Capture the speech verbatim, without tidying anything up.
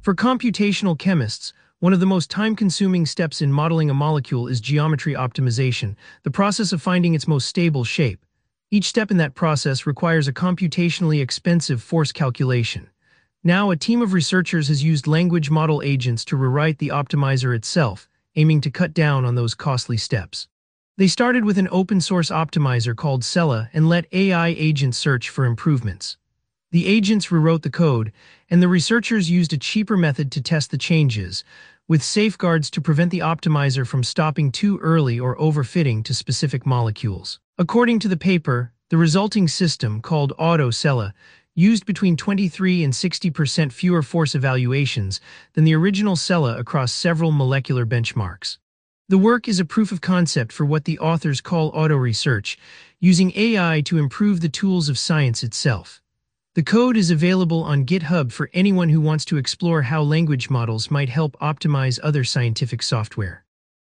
For computational chemists, one of the most time-consuming steps in modeling a molecule is geometry optimization, the process of finding its most stable shape. Each step in that process requires a computationally expensive force calculation. Now, a team of researchers has used language model agents to rewrite the optimizer itself, aiming to cut down on those costly steps. They started with an open-source optimizer called Cella and let A I agents search for improvements. The agents rewrote the code, and the researchers used a cheaper method to test the changes, with safeguards to prevent the optimizer from stopping too early or overfitting to specific molecules. According to the paper, the resulting system, called AutoCella, used between twenty-three and sixty percent fewer force evaluations than the original Cella across several molecular benchmarks. The work is a proof of concept for what the authors call auto-research, using A I to improve the tools of science itself. The code is available on GitHub for anyone who wants to explore how language models might help optimize other scientific software.